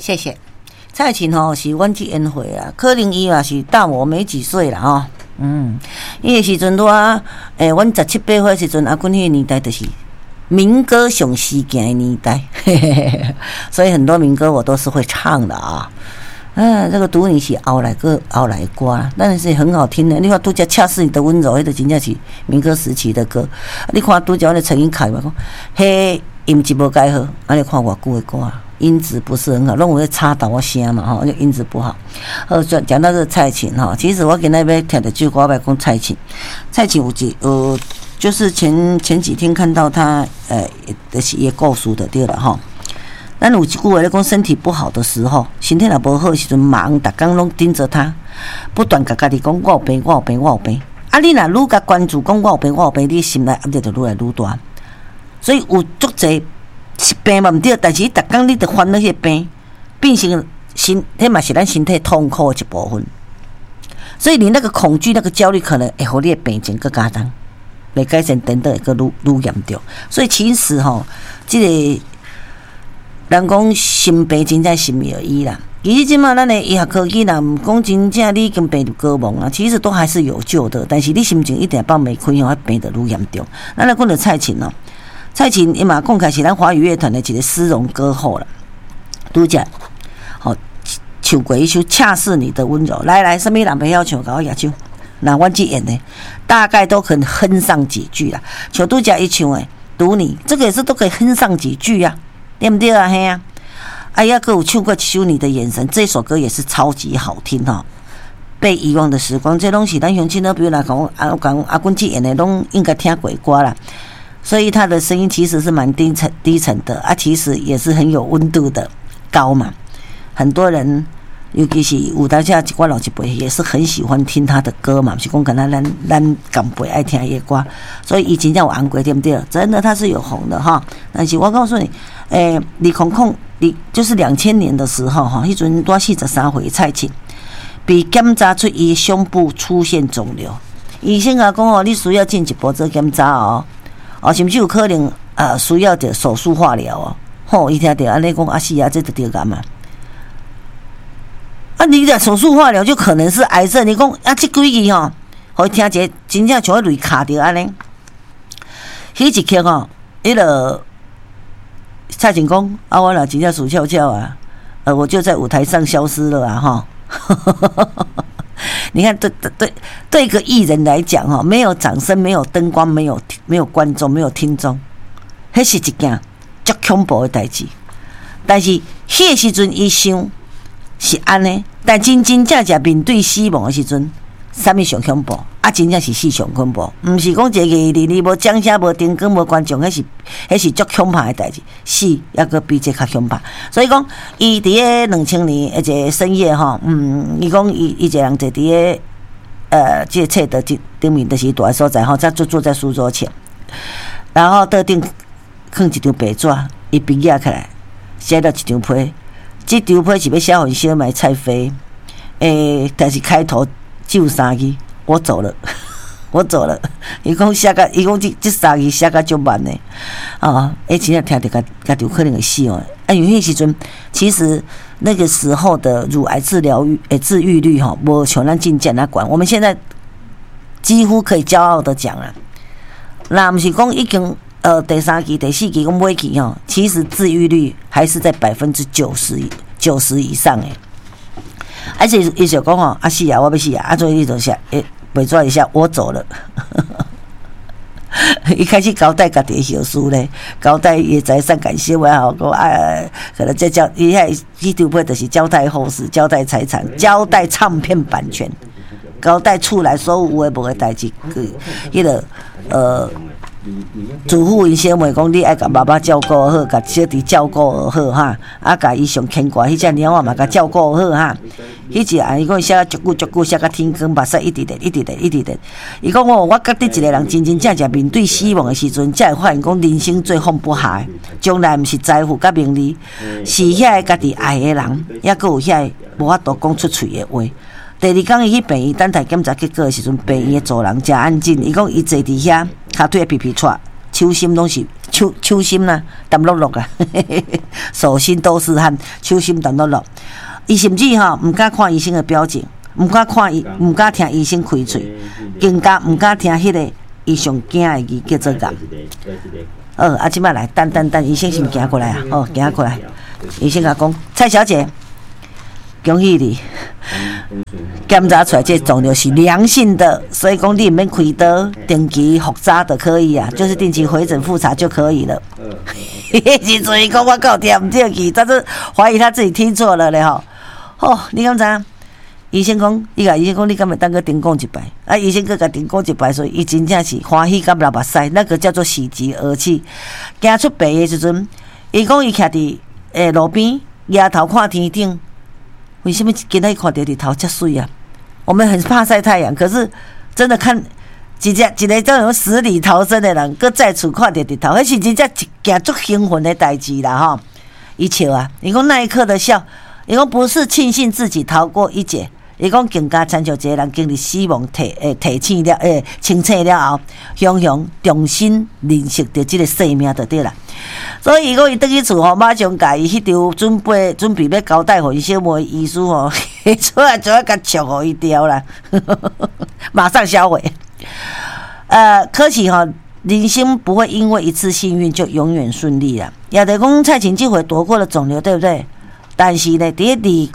谢谢。蔡琴是阮去宴会啊，可能伊也是大我没几岁啦伊个时阵阮17、18岁时阵，阿阮迄个年代就是民歌上时行的年代，所以很多民歌我都是会唱的啊。这个读你是后来歌，但是很好听的。你看拄则恰似你的温柔，迄个真正是民歌时期的歌。你看拄则那陈英凯嘛，讲嘿音质无介好，你看偌久的歌啊，音质不是很好，拢有咧插到我声嘛就音质不好。讲到这个蔡琴其实我今仔要听的这歌，我要讲蔡琴有就是前几天看到他就是也告诉的对了咱有一句话咧讲，身体不好的时候，身体若无好的时阵，忙逐工拢盯着他，不断甲家己讲我有病。你若愈甲关注讲我有病，你心内压力就愈来愈大。所以有足侪是病嘛毋对，但是逐工你着烦恼迄个病，变成迄嘛是咱身体痛苦的一部分。所以你那个恐惧、那个焦虑，可能会互你的病情更加重，袂改善等等会更愈严重。所以其实这个。人讲心病真在心而已啦。其实即马咱的医学科技啦，毋讲真正你已经病入膏肓啦，其实都还是有救的。但是你心情一定放袂开病得愈严重。咱来讲到蔡琴蔡琴伊嘛讲开是咱华语乐团的一个丝绒歌后啦。拄则唱过一首《恰似你的温柔》，来，什么人袂晓唱？甲我举手。那阮去演的，大概都可以哼上几句啦。像拄则伊唱的《读你》，这个也是都可以哼上几句啊。对不对啊？嘿啊！哎呀，还有唱过一首《你的眼神》，这首歌也是超级好听被遗忘的时光，这东西咱乡亲都比如来讲，阿君去演的拢应该听过歌啦。所以他的声音其实是蛮低沉的其实也是很有温度的高嘛。很多人，尤其是有当下我老一辈也是很喜欢听他的歌嘛，是讲跟他咱港辈爱听的歌，所以以前叫我红过对不对？真的他是有红的但是我告诉你。你就是2000年的时候迄阵多43岁蔡琴被检查出伊胸部出现肿瘤，医生讲你需要进一步做检查甚至有可能需要着手术化疗伊听着安尼讲是这就对干嘛？你的手术化疗就可能是癌症，你讲这几句互听一个真正像泪卡着安尼，迄一刻迄个。蔡琴讲我若真正死翘翘我就在舞台上消失了你看对一个艺人来讲没有掌声，没有灯光，没有观众，没有听众，那是一件足恐怖的代志。但是迄个时阵伊想是安尼，但真正面对死亡的时阵，啥物上恐怖真正是死上恐怖，毋是讲一个你无掌声、无灯光、无观众，迄是足恐怕的代志，死抑个比这较恐怕。所以讲，伊伫个2000年一个深夜伊讲伊一个人坐伫个这个册的顶面，就是大个所在才坐在书桌前，然后桌顶放一张白纸，伊笔压起来，写了一张批，这张批是要写互小买蔡飞，但是开头就3字。我走了。伊讲写甲，伊讲这3字写甲足慢的真正听着家己有可能会死因为迄时阵其实那个时候的乳癌治愈率无像咱真正管。我们现在几乎可以骄傲的讲了，那毋是讲已经第3期、第4期讲尾期其实治愈率还是在90%以上诶。而且伊就讲我要死所以伊就写袂抓一下我走了一开始交代家己的后事咧，交代伊的财产感谢我讲可能这叫伊迄张批就是交代后事、交代财产、交代唱片版权、交代厝内所有有诶无诶代志，迄个祖父因小妹讲，你爱甲爸爸照顾好，甲小弟照顾好甲伊上牵挂，迄只猫仔嘛甲照顾好迄只伊讲写足久，写到天光，目屎一直滴。伊讲我甲你一个人真正面对死亡的时阵，才会发现讲人生最放不下，将来毋是财富甲名利，是遐个家己爱的人，抑佫有遐个无法度讲出嘴的话。第二天伊去病院等待检查结果的时阵，病院的主人真安静。伊讲伊坐伫遐，骹腿皮皮喘，手心拢是手心啦，淡落落啊，手心都是汗，手心淡落落。伊甚至毋敢看医生的表情，毋敢看伊，毋敢听医生开嘴，更加毋敢听迄个伊上惊的字叫做癌。即摆来，等，医生是毋行过来啊？行过来。医生甲讲，蔡小姐，恭喜你，检查出来这肿瘤是良性的，所以讲你免开刀，定期复查就可以啊，就是定期回诊复查就可以了。迄时阵伊讲我够听唔对去，但是怀疑他自己听错了咧吼。你敢知？医生讲，伊甲医生讲，你敢会当个顶讲一摆？医生搁甲顶讲一摆，所以伊真正是欢喜甲流目屎，那个叫做喜极而泣。行出病的时阵，伊讲伊徛伫路边，抬头看天顶，为什么今仔看到日头遮水啊？我们很怕晒太阳，可是真的看一个这种死里逃生的人，搁在厝看到日头，迄是真正一件足兴奋的代志啦吼！伊笑啊，伊讲那一刻的笑，伊讲不是庆幸自己逃过一劫。伊讲更加亲像一个人经历死亡提醒了清醒了后，雄雄重新认识到这个生命就对啦。所以伊讲伊倒去厝马上甲伊迄张准备要交代互伊小妹医师出来就要甲戳互伊掉啦，马上销毁。可惜人生不会因为一次幸运就永远顺利啦。也得讲蔡琴这回躲过了肿瘤，对不对？但是呢，在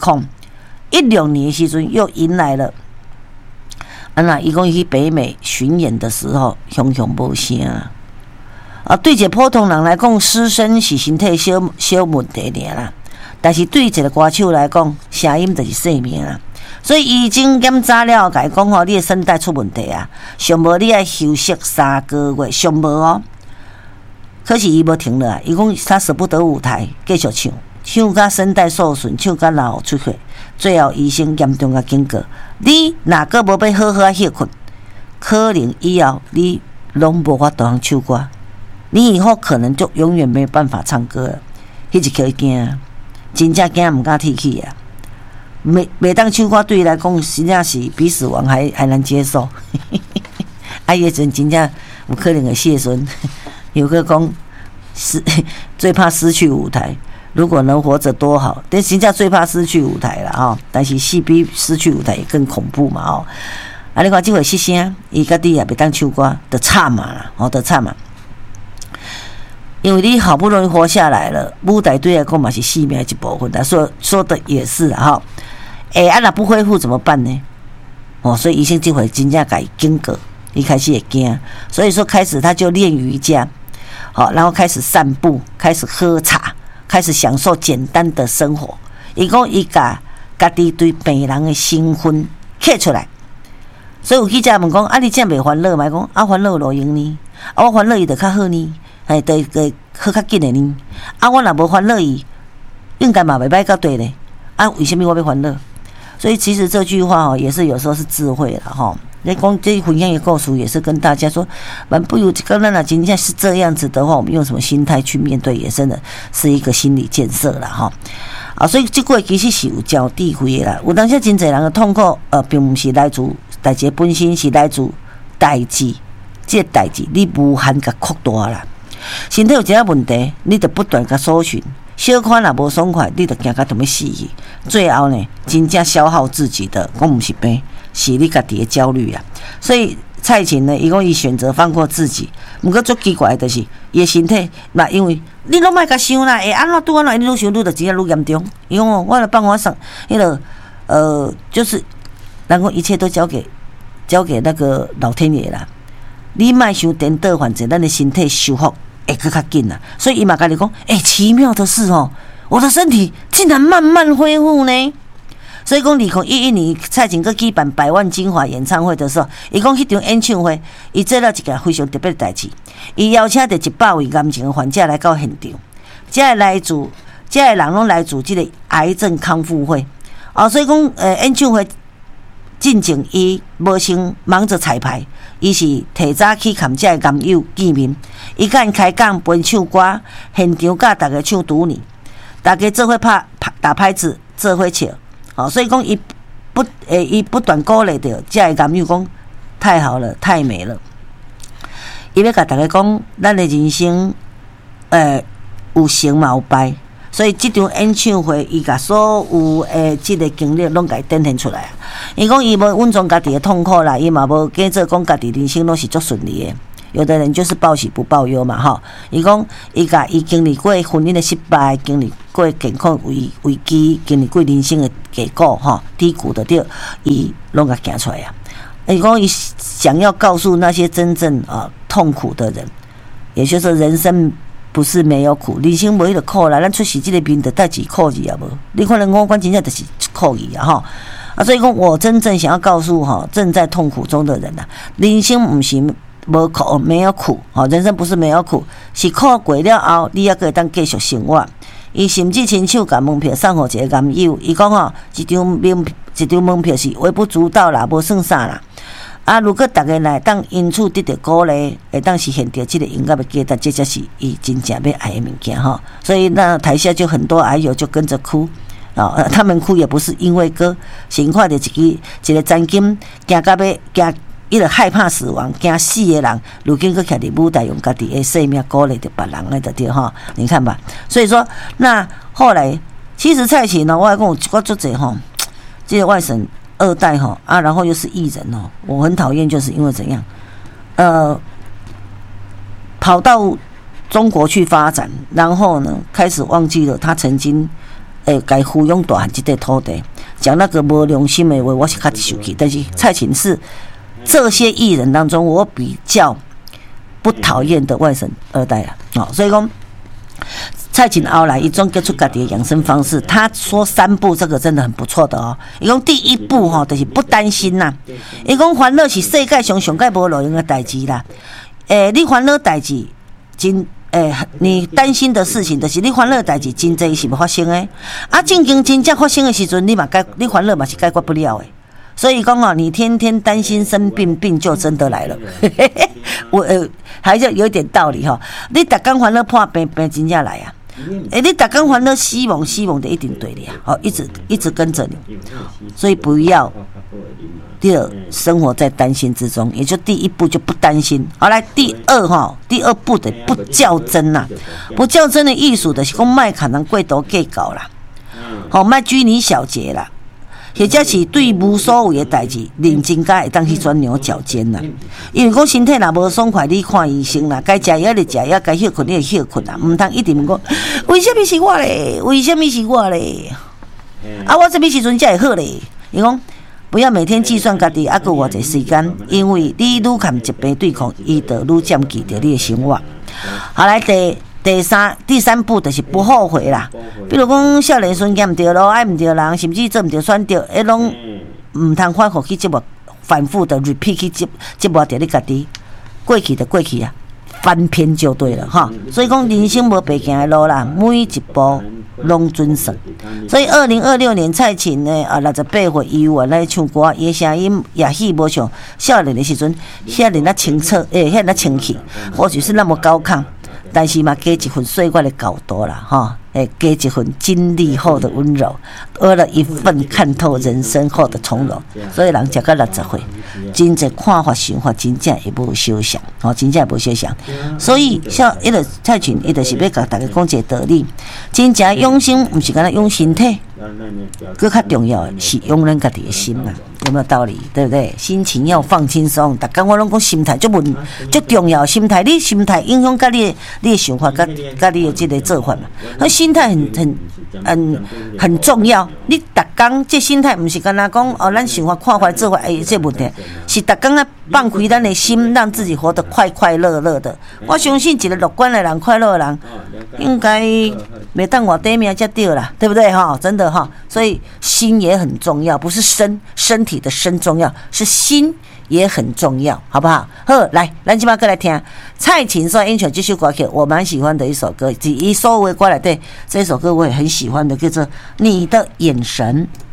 2016年的时阵又迎来了，伊讲去北美巡演的时候，熊无声对一个普通人来讲，失声是身体小问题尔啦。但是对一个歌手来讲，声音就是生命啦。所以医生检查了，甲伊讲你的声带出问题啊，上无你爱休息3个月，上无可是伊无停了，伊讲他舍不得舞台，继续唱到声带受损，唱到脑出血。最后医生严重警告，你若个无要好好休困，可能以后你拢无法度通唱歌，你以后可能就永远没有办法唱歌了。迄一刻惊，真正惊唔敢提起啊！袂当唱歌对伊来讲，实在是比死亡还难接受。伊阵真正有可能会谢孙，有个讲最怕失去舞台。如果能活着多好，但真正最怕失去舞台啦但是死比失去舞台更恐怖嘛你看这回失声，伊家己也袂当唱歌，就惨嘛啦就惨嘛。因为你好不容易活下来了，舞台对来讲嘛是生命的一部分说的也是若不恢复怎么办呢？所以医生这回真正给警告，一开始也惊，所以说开始他就练瑜伽，然后开始散步，开始喝茶。开始享受简单的生活。伊讲伊家己对病人的身份刻出来，所以有记者问讲你这样袂烦恼嘛？讲烦恼路用呢？我烦恼伊就较好呢，就好较紧的呢。我若无烦恼伊，应该嘛袂歹到对咧。为什么我要烦恼？所以其实这句话也是有时候是智慧啦你讲这分享的故事也是跟大家说，不如刚才真正是这样子的话，我们用什么心态去面对，也真的是一个心理建设啦所以这个其实是有教智慧的啦。有当时真侪人的痛苦，并不是来自代志本身，是来自代志，这个代志你无限甲扩大啦。身体有一个问题，你就不断甲搜寻。小可若无爽快，你就惊甲同要死去。最后呢，真正消耗自己的，讲不是病，是你家己的焦虑啊。所以蔡琴呢，伊讲伊选择放过自己，不过最奇怪的就是伊的身体嘛，因为你拢莫甲想啦，会安怎拄安怎，你愈想愈就真正愈严重。伊讲我来帮我上迄个就是人讲一切都交给那个老天爷啦。你莫想颠倒，反正咱的身体修复会更较紧啦。所以伊嘛甲你讲，奇妙的是我的身体竟然慢慢恢复呢。所以讲，2011年蔡琴举办100万精华演唱会的时候，伊讲迄场演唱会，伊做了一件非常特别的代志。伊邀请着100位癌症患者来到现场，这个人拢来自这个癌症康复会。所以讲，演唱会进前伊无先忙着彩排，伊是提早去看这个癌友见面，伊甲因开讲分唱歌，现场甲大家唱独你，大家做伙打拍子，做伙笑。所以讲伊不断鼓励着这个癌友讲太好了，太美了。伊要甲大家讲，咱的人生有成嘛有败。所以这场演唱会，伊甲所有这个经历拢甲伊展现出来。伊讲伊无稳重家己的痛苦啦，伊嘛无假做讲家己人生拢是足顺利的。有的人就是报喜不报忧嘛，吼。伊讲伊甲伊经历过婚姻的失败，经历过健康危机，经历过人生的低谷，吼低谷的对，伊拢甲行出来啊。伊讲伊想要告诉那些真正痛苦的人，也就是说人生。不是没有苦，人生无迄个苦啦。咱出世这个面的代志苦字也无，你看人五官真正就是苦字啊吼。所以讲我真正想要告诉正在痛苦中的人啊，人生不是无苦，没有苦人生不是没有苦，是苦过了后，你还可以当继续生活。伊甚至亲手把门票送互一个男友，伊讲一张门票是微不足道啦，无算啥啦。如果大家来当因此得到鼓励，会当实现到这个音乐的价值，这才是伊真正要爱的物件哈。所以那台下就很多癌友就跟着哭他们哭也不是因为歌，是看到一个曾经惊到要惊，伊就害怕死亡、惊死的人，如今佫徛伫舞台用家己的生命鼓励着别人的就对哈。你看吧，所以说那后来其实蔡琴呢，我还讲我做者这个外省。二代然后又是艺人我很讨厌，就是因为怎样，跑到中国去发展，然后呢开始忘记了他曾经该抚养大汉这块土地，讲那个无良心的话，我是较受气。但是蔡琴是这些艺人当中我比较不讨厌的外省二代了所以讲。蔡琴后来伊总结出家己的养生方式，他说3步，这个真的很不错的伊讲第一步就是不担心呐。伊讲烦恼是世界上上界无路用的代志啦。你烦恼代志真你担心的事情，就是你烦恼代志真济是无发生的。正经真正发生的时阵，你烦恼嘛是解决不了的。所以讲你天天担心生病，病就真的来了。我还是有点道理你逐工烦恼破病，病真正来啊。你逐工烦恼希望就一定对的一直跟着你，所以不要第二生活在担心之中，也就第一步就不担心。好，来第二步的不较真啦，不较真的意思就是讲卖可能过度计较啦，卖拘泥小节啦。或者是对无所谓的代志，认真甲会当去钻牛角尖啦。因为讲身体若无爽快，你看医生啦，该食药就食药，该休困你就休困啦，毋通一直问讲为什么是我咧？为什么是我咧？我什么时阵才会好咧？伊讲不要每天计算家己还有偌济时间，因为你愈含疾病对抗，伊就愈占据着你的生活。好，来第三步就是不后悔啦。比如讲少年时间毋对咯，爱毋对人，甚至做毋对选择，拢毋通反复去反复的 repeat 去折磨着你家己。过去就过去啊，翻篇就对了哈。所以讲人生无白行的路啦，每一步拢准算。所以2026年蔡琴呢68岁伊有来唱歌，伊声音也许无像少年的时阵遐尼清澈，遐尼清气，或许是那么高亢。但是嘛，加一份岁月的高度啦，加一份经历后的温柔，多了一份看透人生后的从容。所以人食到60岁，真正看法想法真正会无相像，真正会无相像。所以像伊个蔡琴，伊就是要甲大家讲一个道理：真正养生，毋是干那养身体，更较重要的是养咱家己的心啦。有没有道理？对不对？心情要放轻松。大家我拢讲心态最重要，心态你心态影响到你的想法，甲你的这个做法嘛。那心态很重要。你逐工这心态，不是干那讲咱想法看法做法，这问题是逐工啊放开咱的心，让自己活得快快乐乐的。我相信一个乐观的人、快乐的人，应该袂当我第名才对啦，对不对真的所以心也很重要，不是身体的身重要，是心也很重要，好不好？好，来，咱今晚过来听蔡琴所演唱这首歌曲，我蛮喜欢的一首歌，以所有的歌来对，这首歌我也很喜欢的，叫做《你的眼神》。